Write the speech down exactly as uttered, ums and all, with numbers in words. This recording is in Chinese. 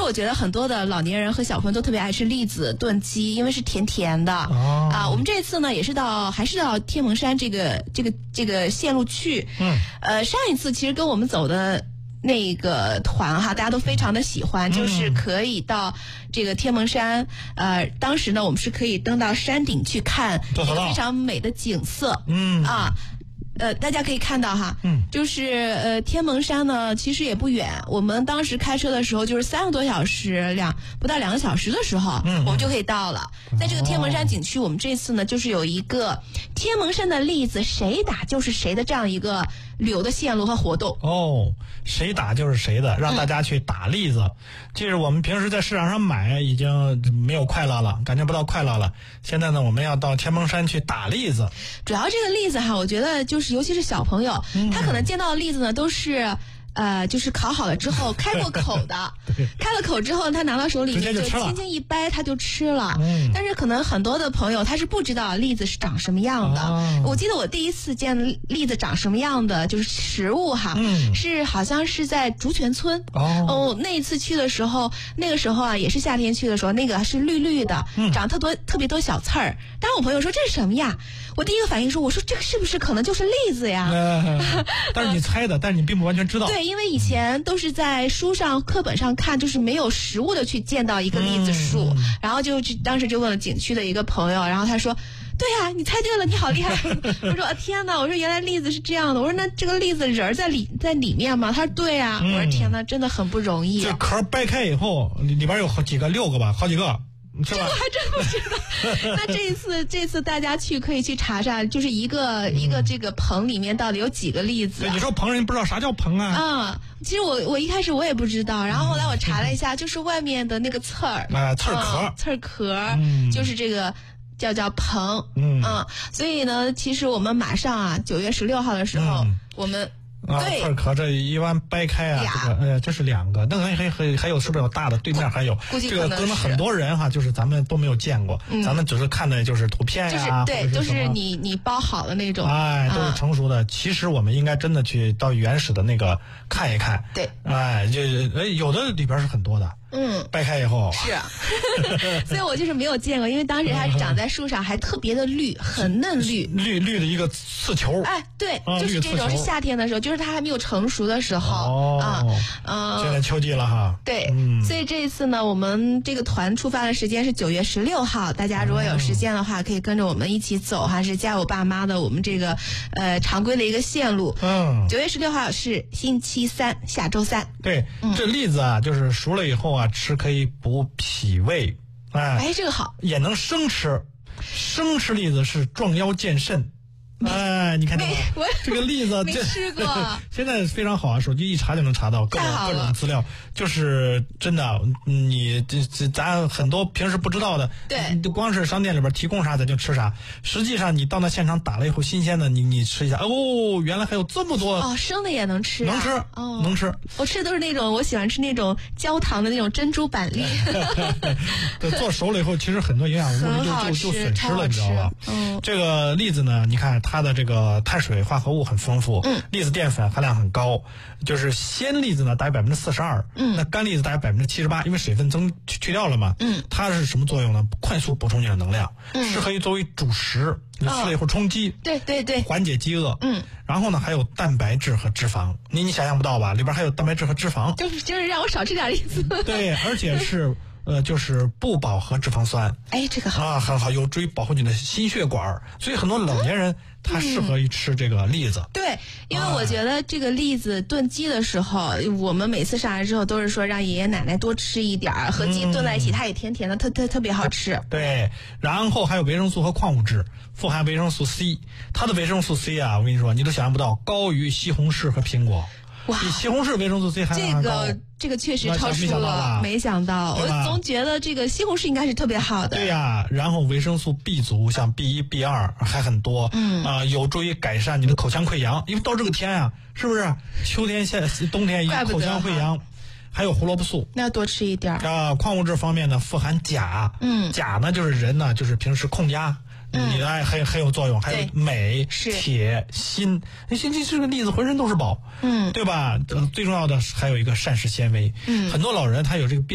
我觉得很多的老年人和小朋友都特别爱吃栗子炖鸡，因为是甜甜的。哦、啊，我们这次呢也是到还是到天门山这个这个这个线路去。嗯。呃，上一次其实跟我们走的那个团哈，大家都非常的喜欢，嗯、就是可以到这个天门山。呃，当时呢我们是可以登到山顶去看一个非常美的景色。嗯。啊。呃，大家可以看到哈，嗯，就是呃，天门山呢，其实也不远。我们当时开车的时候，就是三个多小时，两不到两个小时的时候，嗯，我们就可以到了。在这个天门山景区，我们这次呢，就是有一个天门山的栗子谁打就是谁的这样一个旅游的线路和活动。 哦，谁打就是谁的，让大家去打栗子。这、嗯、是我们平时在市场上买已经没有快乐了，感觉不到快乐了。现在呢，我们要到天门山去打栗子。 主要这个栗子哈，我觉得就是。尤其是小朋友，嗯、他可能见到的栗子呢，都是呃，就是烤好了之后开过口的，开了口之后，他拿到手里就轻轻一掰，他就吃了。嗯、但是可能很多的朋友他是不知道栗子是长什么样的。哦、我记得我第一次见栗子长什么样的，就是食物哈，嗯、是好像是在竹泉村。哦, 哦，那一次去的时候，那个时候啊，也是夏天去的时候，那个是绿绿的，嗯、长特多特别多小刺儿。当时我朋友说这是什么呀？我第一个反应说，我说这个是不是可能就是栗子呀？ 嗯、但是你猜的，但是你并不完全知道。 对，因为以前都是在书上、课本上看，就是没有实物的去见到一个栗子树，嗯、然后就当时就问了景区的一个朋友，然后他说：“对呀、啊，你猜对了，你好厉害！”我说：“天哪！”我说：“原来栗子是这样的。”我说：“那这个栗子仁在里在里面吗？”他说：“对呀、啊。嗯”我说：“天哪，真的很不容易、啊。” 这壳掰开以后，里里边有好几个，六个吧，好几个。 这个还真不知道。那这一次，这次大家去可以去查查，就是一个、嗯、一个这个棚里面到底有几个栗子、啊。 对，你说棚人不知道啥叫棚啊？ 嗯，其实我我一开始我也不知道，然后后来我查了一下，嗯、就是外面的那个刺儿啊，刺儿壳， 嗯、刺儿壳，嗯、就是这个叫叫棚。嗯嗯，所以呢，其实我们马上啊，九月十六号的时候，嗯、我们。 啊，刺儿壳这一般掰开啊，这个呃，这是两个，那还还还还有是不是有大的？对面还有，这个可能很多人哈，就是咱们都没有见过，嗯、咱们只是看的就是图片呀、 啊，就是对，都是你你包好的那种， 哎，都是成熟的。嗯、其实我们应该真的去到原始的那个看一看， 对， 哎，就哎有的里边是很多的。嗯，掰开以后是，所以我就是没有见过，因为当时它是长在树上，还特别的绿，很嫩绿， 绿绿的一个刺球。 哎，对，啊、就是这种是夏天的时候，就是它还没有成熟的时候。 哦， 啊， 嗯，现在秋季了哈。 对，嗯、所以这一次呢，我们这个团出发的时间是九月十六号，大家如果有时间的话，可以跟着我们一起走，还是加我爸妈的我们这个呃常规的一个线路。嗯，九月十六号是星期三，下周三。 对，嗯、这栗子啊，就是熟了以后啊。吃可以补脾胃，哎， 哎，这个好， 也能生吃，生吃栗子是壮腰健肾。哎，你看到吗？这个栗子没吃过， 现在非常好啊，手机一查就能查到各种各种资料，就是真的，你这这咱很多平时不知道的， 对， 光是商店里边提供啥咱就吃啥，实际上你到那现场打了以后，新鲜的你你吃一下，哦，原来还有这么多哦，生的也能吃、啊， 能吃，哦，能吃。 我吃的都是那种我喜欢吃那种焦糖的那种珍珠板栗， 做熟了以后，其实很多营养物质就就就损失了，你知道吧？嗯，这个栗子呢，你看。它的这个碳水化合物很丰富，嗯，栗子淀粉含量很高，就是鲜栗子呢大约百分之四十二，嗯，那干栗子大约百分之七十八，因为水分增去去掉了嘛，嗯，它是什么作用呢？快速补充你的能量，嗯，适合于作为主食，你吃了以后充饥， 对对对， 缓解饥饿，嗯，然后呢还有蛋白质和脂肪，你你想象不到吧？里边还有蛋白质和脂肪， 就是就是让我少吃点栗子， 对，而且是。呃，就是不饱和脂肪酸， 哎，这个好啊，很好，有助于保护你的心血管，所以很多老年人、嗯、他适合于吃这个栗子。 对，因为我觉得这个栗子炖鸡的时候，哎、我们每次上来之后都是说让爷爷奶奶多吃一点儿，和鸡炖在一起，嗯、它也甜甜的，特特特别好吃。 对，然后还有维生素和矿物质，富含维生素 C， 它的维生素 C 啊，我跟你说，你都想象不到，高于西红柿和苹果。 哇， 比西红柿维生素 C 含量还高。 这个这个确实超出了，没想到，我总觉得这个西红柿应该是特别好的。 对呀、啊，然后维生素 B 族，像 B 一、B 二还很多，嗯啊、呃，有助于改善你的口腔溃疡。因为到这个天啊，是不是秋天、夏冬天一口腔溃疡？还有胡萝卜素， 那要多吃一点啊。矿物质方面呢，富含钾，嗯，钾呢就是人呢就是平时控压。你的爱很很有作用，还有镁、铁、锌，那锌这个栗子浑身都是宝，嗯，对吧？最重要的还有一个膳食纤维，嗯，很多老人他有这个病。